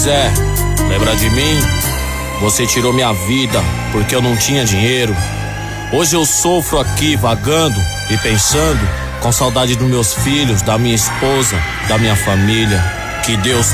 Zé, lembra de mim? Você tirou minha vida porque eu não tinha dinheiro. Hoje eu sofro aqui vagando e pensando, com saudade dos meus filhos, da minha esposa, da minha família. Que Deus